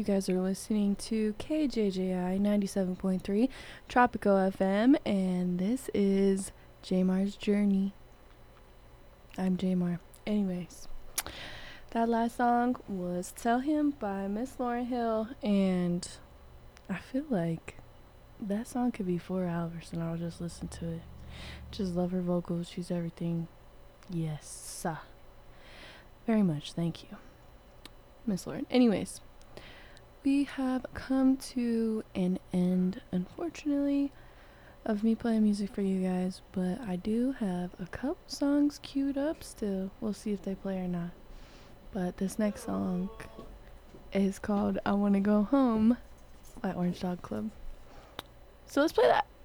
guys are listening to KJJI 97.3 Tropico FM, and this is Jamar's Journey. I'm Jamar. Anyways, that last song was Tell Him by Miss Lauryn Hill, and I feel like that song could be 4 hours and I'll just listen to it. Just love her vocals. She's everything. Yes. Very much. Thank you, Miss Lauren. Anyways, we have come to an end, unfortunately, of me playing music for you guys, but I do have a couple songs queued up still. We'll see if they play or not. But this next song is called I Wanna Go Home by Orange Dog Club. So let's play that.